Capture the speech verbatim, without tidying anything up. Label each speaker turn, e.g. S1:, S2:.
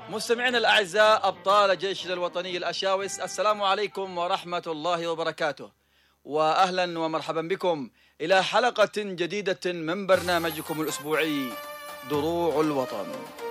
S1: مستمعينا الأعزاء أبطال جيشنا الوطني الأشاوس، السلام عليكم ورحمة الله وبركاته، وأهلا ومرحبا بكم إلى حلقة جديدة من برنامجكم الأسبوعي دروع الوطن.